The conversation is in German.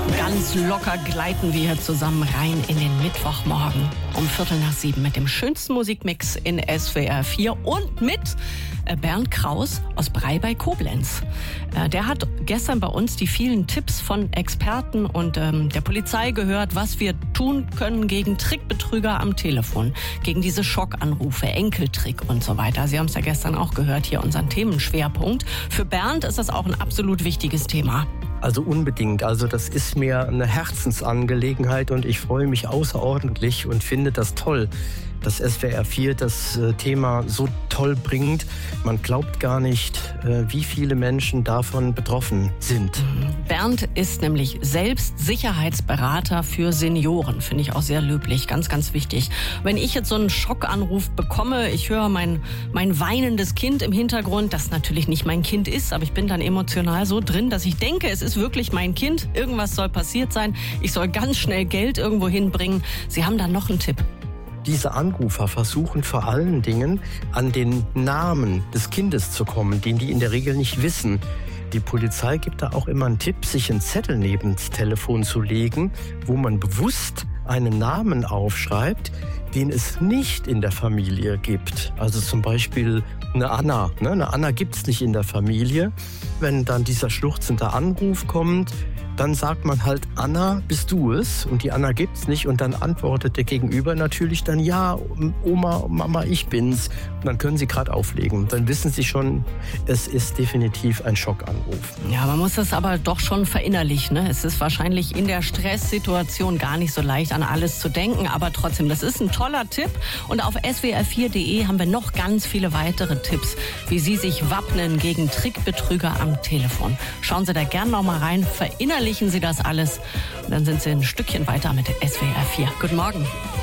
Ganz locker gleiten wir hier zusammen rein in den Mittwochmorgen um 6:15 mit dem schönsten Musikmix in SWR 4 und mit Bernd Kraus aus Bray bei Koblenz. Der hat gestern bei uns die vielen Tipps von Experten und der Polizei gehört, was wir tun können gegen Trickbetrüger am Telefon, gegen diese Schockanrufe, Enkeltrick und so weiter. Sie haben es ja gestern auch gehört, hier unseren Themenschwerpunkt. Für Bernd ist das auch ein absolut wichtiges Thema. Also unbedingt. Also das ist mir eine Herzensangelegenheit und ich freue mich außerordentlich und finde das toll, dass SWR 4 das Thema so toll bringt. Man glaubt gar nicht, wie viele Menschen davon betroffen sind. Bernd ist nämlich selbst Sicherheitsberater für Senioren. Finde ich auch sehr löblich, ganz, ganz wichtig. Wenn ich jetzt so einen Schockanruf bekomme, ich höre mein weinendes Kind im Hintergrund, das natürlich nicht mein Kind ist, aber ich bin dann emotional so drin, dass ich denke, es ist wirklich mein Kind. Irgendwas soll passiert sein. Ich soll ganz schnell Geld irgendwo hinbringen. Sie haben da noch einen Tipp. Diese Anrufer versuchen vor allen Dingen an den Namen des Kindes zu kommen, den die in der Regel nicht wissen. Die Polizei gibt da auch immer einen Tipp, sich einen Zettel neben das Telefon zu legen, wo man bewusst einen Namen aufschreibt, den es nicht in der Familie gibt. Also zum Beispiel eine Anna. Eine Anna gibt es nicht in der Familie. Wenn dann dieser schluchzende Anruf kommt, dann sagt man halt, Anna, bist du es? Und die Anna gibt's nicht. Und dann antwortet der Gegenüber natürlich dann, ja, Oma, Mama, ich bin's. Und dann können sie gerade auflegen. Dann wissen sie schon, es ist definitiv ein Schockanruf. Ja, man muss das aber doch schon verinnerlichen, ne? Es ist wahrscheinlich in der Stresssituation gar nicht so leicht, an alles zu denken. Aber trotzdem, das ist ein toller Tipp. Und auf swr4.de haben wir noch ganz viele weitere Tipps, wie Sie sich wappnen gegen Trickbetrüger am Telefon. Schauen Sie da gerne noch mal rein, verinnerlichen Sie das alles und dann sind Sie ein Stückchen weiter mit SWR 4. Guten Morgen.